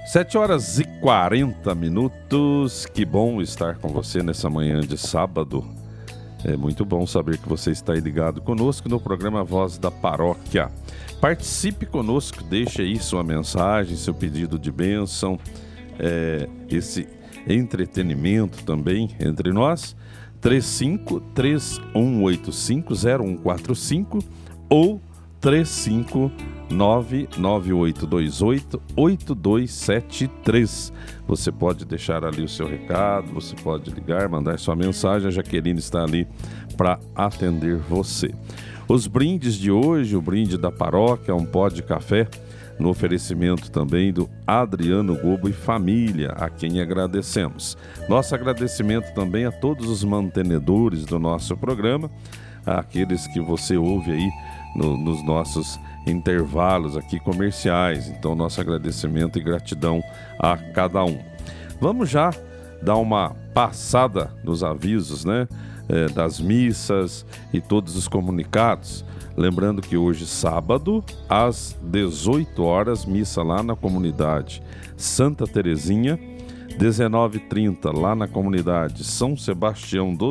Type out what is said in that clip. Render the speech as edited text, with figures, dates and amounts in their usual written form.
7h40. Que bom estar com você nessa manhã de sábado. É muito bom saber que você está aí ligado conosco no programa Voz da Paróquia. Participe conosco, deixe aí sua mensagem, seu pedido de bênção, esse entretenimento também entre nós. 35-3185-0145 ou 359-9828-8273. Você pode deixar ali o seu recado, você pode ligar, mandar sua mensagem. A Jaqueline está ali para atender você. Os brindes de hoje, o brinde da paróquia, um pó de café, no oferecimento também do Adriano Gobo e família, a quem agradecemos. Nosso agradecimento também a todos os mantenedores do nosso programa, aqueles que você ouve aí nos nossos intervalos aqui comerciais. Então, nosso agradecimento e gratidão a cada um. Vamos já dar uma passada nos avisos, né? Das missas e todos os comunicados. Lembrando que hoje, sábado, às 18 horas, missa lá na comunidade Santa Terezinha, 19h30 lá na comunidade São Sebastião dos